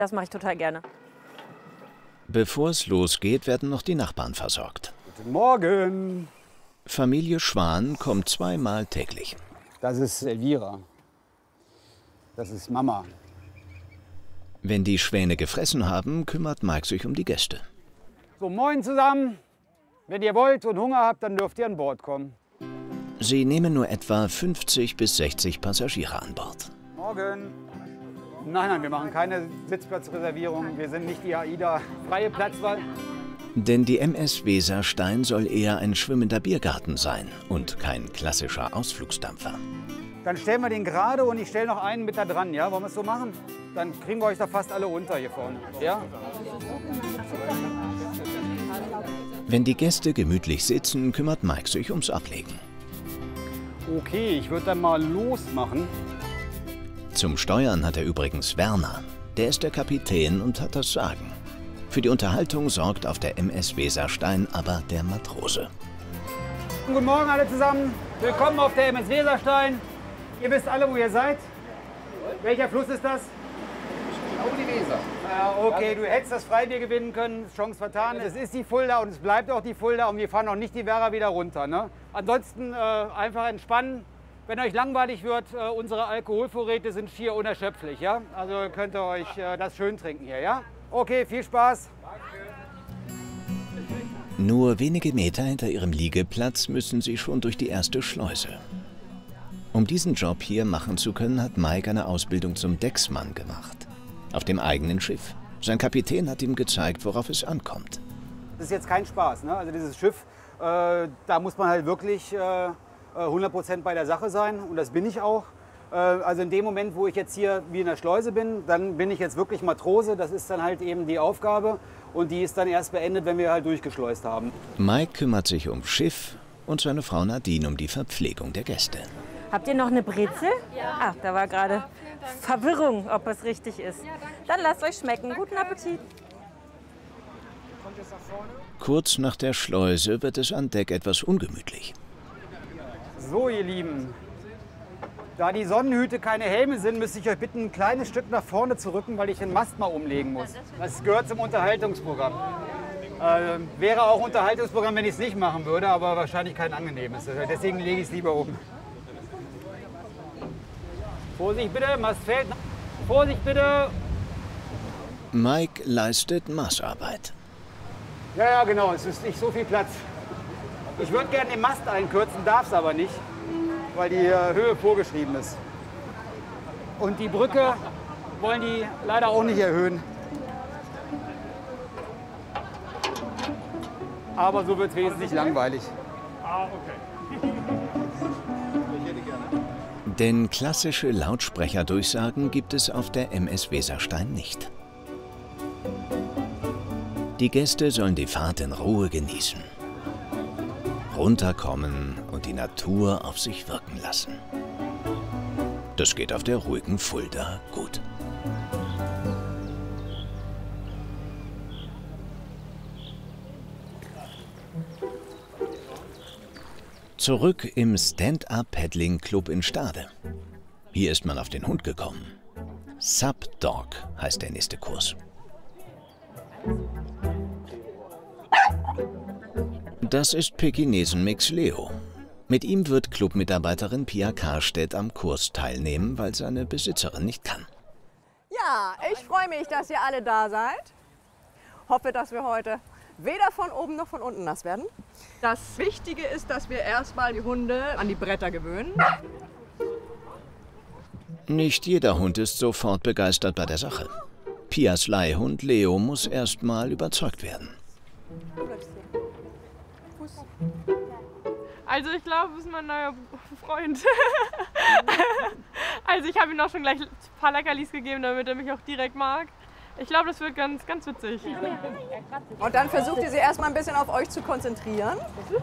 Das mache ich total gerne. Bevor es losgeht, werden noch die Nachbarn versorgt. Guten Morgen. Familie Schwan kommt zweimal täglich. Das ist Elvira. Das ist Mama. Wenn die Schwäne gefressen haben, kümmert Mike sich um die Gäste. So, moin zusammen. Wenn ihr wollt und Hunger habt, dann dürft ihr an Bord kommen. Sie nehmen nur etwa 50 bis 60 Passagiere an Bord. Morgen. Nein, wir machen keine Sitzplatzreservierung. Wir sind nicht die AIDA. Freie Platzwahl. Denn die MS Weserstein soll eher ein schwimmender Biergarten sein und kein klassischer Ausflugsdampfer. Dann stellen wir den gerade und ich stelle noch einen mit da dran. Ja? Wollen wir es so machen? Dann kriegen wir euch da fast alle unter hier vorne. Ja? Wenn die Gäste gemütlich sitzen, kümmert Mike sich ums Ablegen. Okay, ich würde dann mal losmachen. Zum Steuern hat er übrigens Werner. Der ist der Kapitän und hat das Sagen. Für die Unterhaltung sorgt auf der MS Weserstein aber der Matrose. Guten Morgen alle zusammen. Willkommen auf der MS Weserstein. Ihr wisst alle, wo ihr seid. Welcher Fluss ist das? Die Weser. Okay, du hättest das Freibier gewinnen können, Chance vertan. Es ist die Fulda und es bleibt auch die Fulda und wir fahren auch nicht die Werra wieder runter. Ne? Ansonsten einfach entspannen. Wenn euch langweilig wird, unsere Alkoholvorräte sind schier unerschöpflich. Ja? Also könnt ihr euch das schön trinken hier. Ja? Okay, viel Spaß. Nur wenige Meter hinter ihrem Liegeplatz müssen sie schon durch die erste Schleuse. Um diesen Job hier machen zu können, hat Mike eine Ausbildung zum Decksmann gemacht. Auf dem eigenen Schiff. Sein Kapitän hat ihm gezeigt, worauf es ankommt. Das ist jetzt kein Spaß. Ne? Also dieses Schiff, da muss man halt wirklich 100% bei der Sache sein. Und das bin ich auch. Also in dem Moment, wo ich jetzt hier wie in der Schleuse bin, dann bin ich jetzt wirklich Matrose. Das ist dann halt eben die Aufgabe. Und die ist dann erst beendet, wenn wir halt durchgeschleust haben. Mike kümmert sich ums Schiff und seine Frau Nadine um die Verpflegung der Gäste. Habt ihr noch eine Brezel? Ja. Ach, da war gerade Verwirrung, ob es richtig ist. Dann lasst euch schmecken. Guten Appetit. Kurz nach der Schleuse wird es an Deck etwas ungemütlich. So, ihr Lieben. Da die Sonnenhüte keine Helme sind, müsste ich euch bitten, ein kleines Stück nach vorne zu rücken, weil ich den Mast mal umlegen muss. Das gehört zum Unterhaltungsprogramm. Wäre auch Unterhaltungsprogramm, wenn ich es nicht machen würde, aber wahrscheinlich kein angenehmes. Deswegen lege ich es lieber um. Vorsicht bitte, Mast fällt. Vorsicht bitte. Mike leistet Maßarbeit. Ja, genau, es ist nicht so viel Platz. Ich würde gerne den Mast einkürzen, darf es aber nicht, weil die Höhe vorgeschrieben ist. Und die Brücke wollen die leider auch nicht erhöhen. Aber so wird es wesentlich langweilig. Denn klassische Lautsprecherdurchsagen gibt es auf der MS Weserstein nicht. Die Gäste sollen die Fahrt in Ruhe genießen. Runterkommen und die Natur auf sich wirken lassen. Das geht auf der ruhigen Fulda gut. Zurück im Stand-Up-Paddling-Club in Stade. Hier ist man auf den Hund gekommen. Sub-Dog heißt der nächste Kurs. Das ist Pekinesen-Mix Leo. Mit ihm wird Clubmitarbeiterin Pia Karstedt am Kurs teilnehmen, weil seine Besitzerin nicht kann. Ja, ich freue mich, dass ihr alle da seid. Hoffe, dass wir heute weder von oben noch von unten nass werden. Das Wichtige ist, dass wir erstmal die Hunde an die Bretter gewöhnen. Nicht jeder Hund ist sofort begeistert bei der Sache. Pias Leihhund Leo muss erstmal überzeugt werden. Also ich glaube, es ist mein neuer Freund. Also ich habe ihm auch schon gleich ein paar Leckerlis gegeben, damit er mich auch direkt mag. Ich glaube, das wird ganz, ganz witzig. Und dann versucht ihr sie erstmal ein bisschen auf euch zu konzentrieren.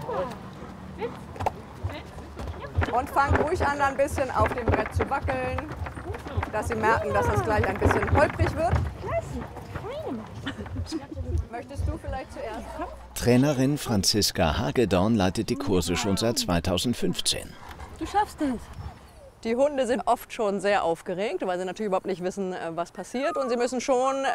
Und fangt ruhig an, ein bisschen auf dem Brett zu wackeln, dass sie merken, dass es gleich ein bisschen holprig wird. Möchtest du vielleicht zuerst? Trainerin Franziska Hagedorn leitet die Kurse schon seit 2015. Du schaffst es. Die Hunde sind oft schon sehr aufgeregt, weil sie natürlich überhaupt nicht wissen, was passiert. Und sie müssen schon